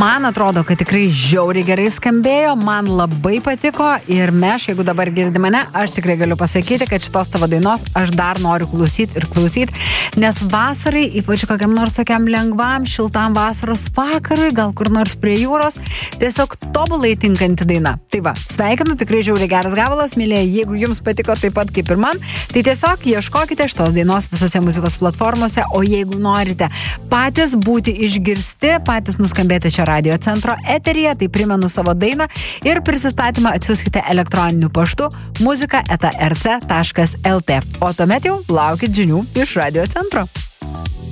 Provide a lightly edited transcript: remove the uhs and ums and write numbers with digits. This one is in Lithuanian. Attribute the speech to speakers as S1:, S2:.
S1: Man atrodo, kad tikrai žiauriai gerai skambėjo, man labai patiko ir Meš, jeigu dabar girdi mane, aš tikrai galiu pasakyti, kad šitos tavo dainos aš dar noriu klausyti, nes vasarai, ypač kokiam nors tokiam lengvam, šiltam vasaros vakarui, gal kur nors prie jūros, tiesiog tobulai tinkanti daina. Tai va, sveikinu, tikrai žiauriai geras gabalas, mylėjai, jeigu jums patiko taip pat kaip ir man, tai tiesiog ieškokite šitos dainos visose muzikos platformose, o jeigu norite patys būti išgirsti, patys nuskambėti čia Radio Centro eteryje, tai primenu savo dainą ir prisistatymą atsiųskite elektroniniu paštu muzika@rc.lt. O tuomet jau laukit žinių iš Radio Centro.